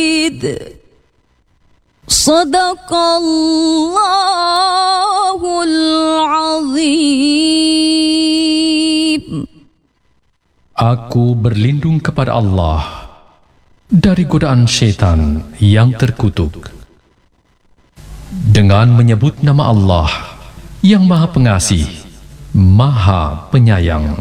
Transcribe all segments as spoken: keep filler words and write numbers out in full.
Sadaqallahul azim. Aku berlindung kepada Allah dari godaan syaitan yang terkutuk dengan menyebut nama Allah yang Maha Pengasih, Maha Penyayang.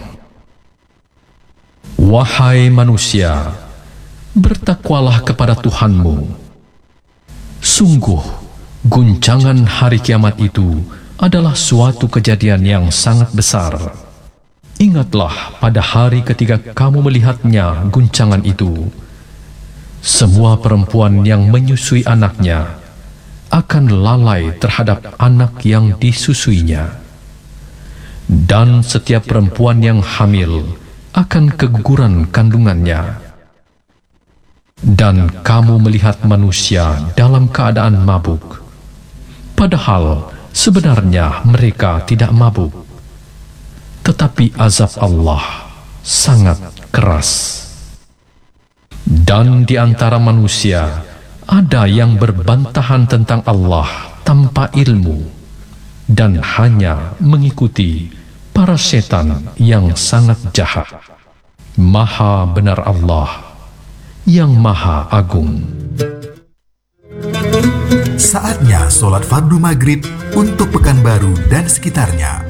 Wahai manusia, bertakwalah kepada Tuhanmu. Sungguh, guncangan hari kiamat itu adalah suatu kejadian yang sangat besar. Ingatlah pada hari ketika kamu melihatnya guncangan itu. Semua perempuan yang menyusui anaknya akan lalai terhadap anak yang disusuinya. Dan setiap perempuan yang hamil akan keguguran kandungannya. Dan kamu melihat manusia dalam keadaan mabuk, padahal sebenarnya mereka tidak mabuk. Tetapi azab Allah sangat keras. Dan di antara manusia ada yang berbantahan tentang Allah tanpa ilmu dan hanya mengikuti para setan yang sangat jahat. Maha benar Allah yang Maha Agung. Saatnya sholat fardu maghrib untuk Pekanbaru dan sekitarnya.